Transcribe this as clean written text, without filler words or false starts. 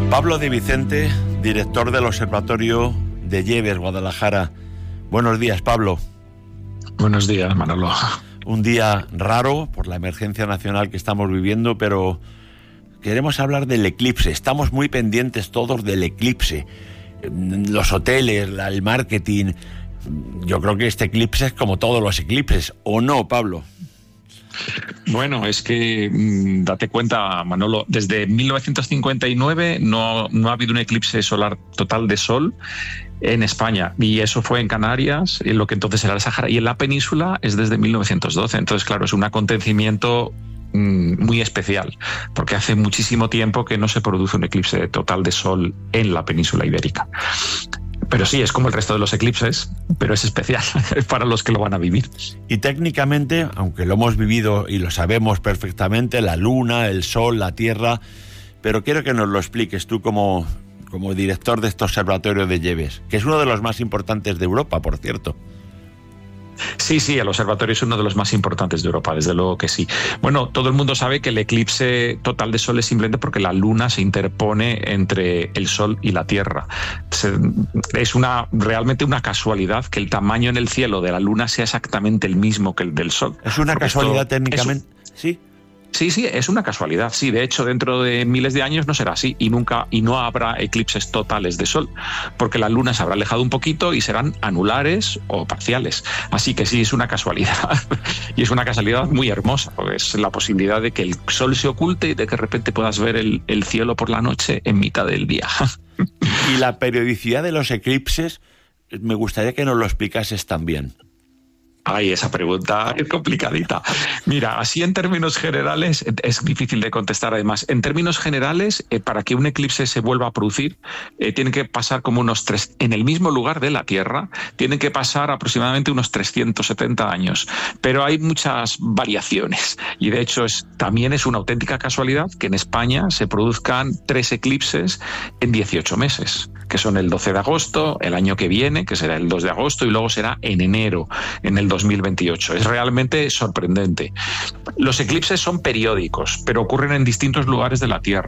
Pablo de Vicente, director del Observatorio de Lleves, Guadalajara. Buenos días, Pablo. Buenos días, Manolo. Un día raro por la emergencia nacional que estamos viviendo, pero queremos hablar del eclipse. Estamos muy pendientes todos del eclipse. Los hoteles, el marketing. Yo creo que este eclipse es como todos los eclipses, ¿o no, Pablo? Bueno, es que date cuenta, Manolo, desde 1959 no ha habido un eclipse solar total de sol en España, y eso fue en Canarias, en lo que entonces era el Sáhara, y en la península es desde 1912. Entonces, claro, es un acontecimiento muy especial, porque hace muchísimo tiempo que no se produce un eclipse total de sol en la península ibérica. Pero sí, es como el resto de los eclipses, pero es especial para los que lo van a vivir. Y técnicamente, aunque lo hemos vivido y lo sabemos perfectamente, la luna, el sol, la tierra, pero quiero que nos lo expliques tú como director de este observatorio de Lleves, que es uno de los más importantes de Europa, por cierto. Sí, el observatorio es uno de los más importantes de Europa, desde luego que sí. Bueno, todo el mundo sabe que el eclipse total de sol es simplemente porque la luna se interpone entre el sol y la tierra. Es realmente una casualidad que el tamaño en el cielo de la luna sea exactamente el mismo que el del sol. ¿Es una casualidad técnicamente? Sí. Sí, es una casualidad. Sí, de hecho, dentro de miles de años no será así y no habrá eclipses totales de sol, porque la luna se habrá alejado un poquito y serán anulares o parciales. Así que sí, es una casualidad. Y es una casualidad muy hermosa, porque es la posibilidad de que el sol se oculte y de que de repente puedas ver el cielo por la noche en mitad del día. Y la periodicidad de los eclipses, me gustaría que nos lo explicases también. Ay, esa pregunta es complicadita. Mira, así en términos generales, es difícil de contestar además. En términos generales, para que un eclipse se vuelva a producir, tienen que pasar como en el mismo lugar de la Tierra, tienen que pasar aproximadamente unos 370 años. Pero hay muchas variaciones y de hecho también es una auténtica casualidad que en España se produzcan 3 eclipses en 18 meses, que son el 12 de agosto, el año que viene, que será el 2 de agosto, y luego será en enero, en el 2028. Es realmente sorprendente. Los eclipses son periódicos, pero ocurren en distintos lugares de la Tierra.